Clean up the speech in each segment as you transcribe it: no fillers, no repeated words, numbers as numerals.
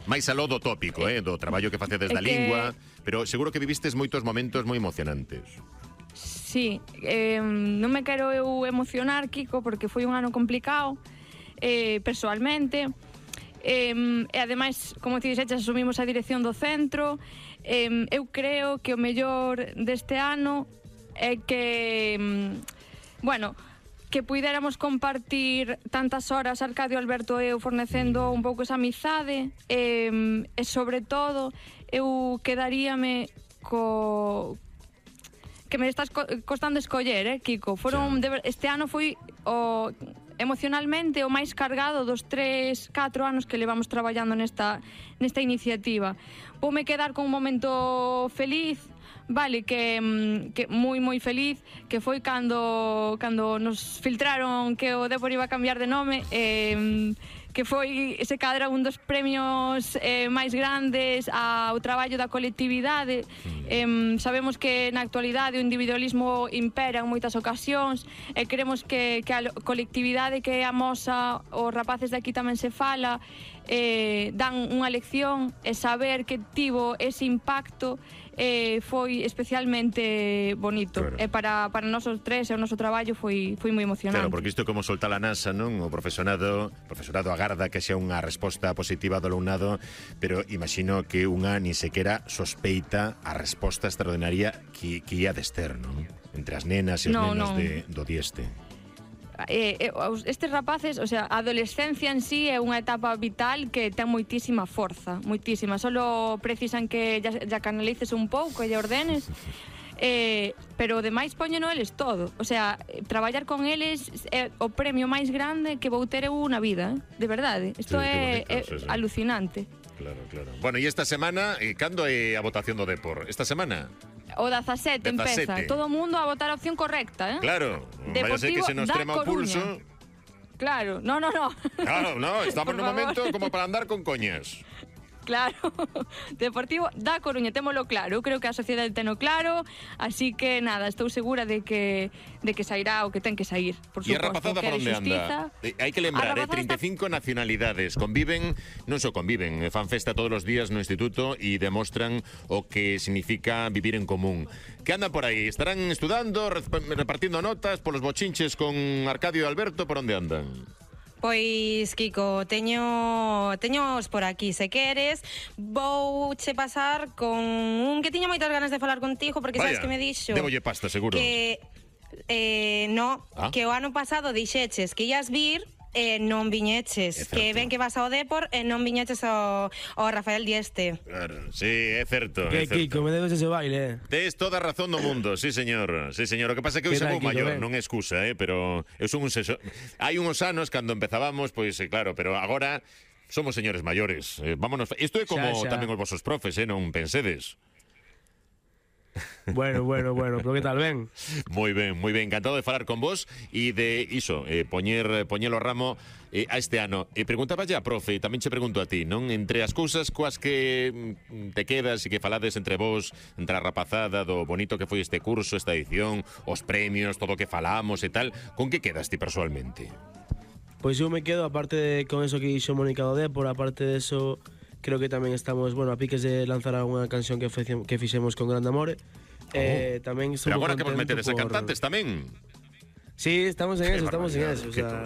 máis aló do tópico, do traballo que facedes da lingua, pero seguro que vivistes moitos momentos moi emocionantes. Sí, non me quero eu emocionar, Kiko, porque foi un ano complicado, persoalmente, e ademais, como ti dixeches, asumimos a dirección do centro. Eu creo que o mellor deste ano é que, bueno, que puidéramos compartir tantas horas Arcadio, Alberto e eu fornecendo un pouco esa amizade, e sobre todo eu quedaríame que me estás costando escoller, Kiko. Este ano foi emocionalmente o máis cargado dos 3-4 anos que levamos traballando nesta iniciativa. Voume quedar con un momento feliz, vale, que moi feliz, que foi cando nos filtraron que o Dépor iba a cambiar de nome, que foi se cadra un dos premios máis grandes ao traballo da colectividade. Sabemos que na actualidade o individualismo impera en moitas ocasións, e queremos que a colectividade que amosa os rapaces de aquí tamén se fala, dan unha lección, e saber que tivo ese impacto foi especialmente bonito. Claro. E para nós os tres, e o noso traballo foi moi emocionante. Claro, porque isto é como soltar a NASA, non? O profesorado agarda que xa unha resposta positiva do alumnado, pero imagino que unha ni sequera sospeita a resposta extraordinaria que ia de ter, non? Entre as nenas e os nenos do Dieste. Estes rapaces, o sea, a adolescencia en sí é unha etapa vital que ten moitísima forza, moitísima. Solo precisan que ya canalices un pouco e lle ordenes, pero demais póñeno eles todo. O sea, traballar con eles é o premio máis grande que vou ter eu na vida, de verdade. Isto é alucinante. Claro. Bueno, e esta semana, cando é a votación do Dépor? Esta semana? O 17 empeza. Todo o mundo a votar a opción correcta, Claro, vaya ser que se nos trema o pulso. Claro, no. Claro, no, estamos no momento como para andar con coñas. Claro, Deportivo da Coruña, témolo claro. Eu creo que a sociedade teno claro, así que nada, estou segura de que sairá o que ten que sair, por suposto. E a rapazada por onde anda? Hai que lembrar, 35 nacionalidades conviven, non só conviven, fan festa todos os días no instituto e demostran o que significa vivir en común. Que andan por aí? Estarán estudando, repartindo notas polos bochinches con Arcadio e Alberto, por onde andan? Pois, Kiko, teños por aquí, se queres. Vouche pasar con un que tiña moitas ganas de falar contigo, porque sabes que me dixo débolle pasta, seguro. Que que o ano pasado dixeches que ias vir e non viñeches, que ven que vas ao Dépor e non viñeches ao Rafael Dieste. Claro, sí, é certo. Que Kiko, me debes ese baile, Tes toda a razón do mundo, sí señor. Sí señor, o que pasa é que eu xa vou maior, non é excusa, pero eu son un hai uns anos cando empezábamos, pois claro, pero agora somos señores maiores. Vámonos. Isto é como tamén os vosos profes, non pensedes. Bueno, pero que tal, ben? Moi ben, encantado de falar con vos e de iso, poñelo ramo a este ano. Preguntaba ya, profe, e tamén che pregunto a ti, non? Entre as cousas coas que te quedas e que falades entre vos, entre a rapazada, do bonito que foi este curso, esta edición, os premios, todo o que falamos e tal, con que quedas ti personalmente? Pois eu me quedo, aparte con eso que dixo Mónica do Dépor, aparte de eso, creo que tamén estamos, a piques de lanzar unha canción que fixemos con Grande Amore. Tamén pero agora que vos metedes a cantantes tamén. Sí, estamos en eso. O sea,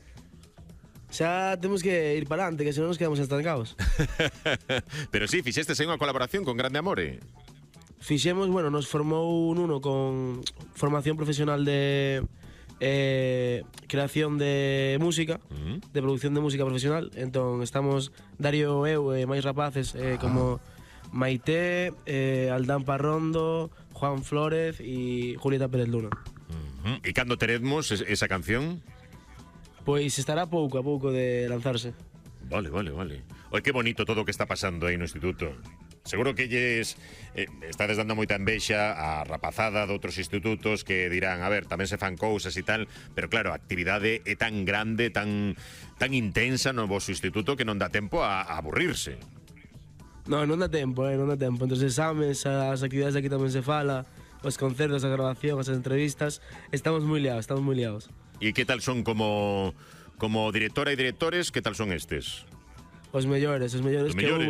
xa temos que ir para adelante, que senón nos quedamos estancados. Pero sí, fixestes unha colaboración con Grande Amore. Fixemos, nos formou un uno con formación profesional de creación de música, de producción de música profesional. Entón estamos Dario, eu e máis rapaces como Maite, Aldán Parrondo, Juan Flórez e Julieta Pérez Luna. E cando teremos esa canción? Pois estará pouco a pouco de lanzarse. Vale. Oi, que bonito todo o que está pasando aí no instituto. Seguro que estades dando moita envexa a rapazada de outros institutos que dirán, a ver, tamén se fan cousas e tal, pero claro, a actividade é tan grande, tan intensa no vosso instituto que non dá tempo a aburrirse. Non dá tempo, Entre os exames, as actividades aquí tamén se fala, os concertos, a grabación, as entrevistas, estamos moi liados. E que tal son como directora e directores, que tal son estes? Os mellores que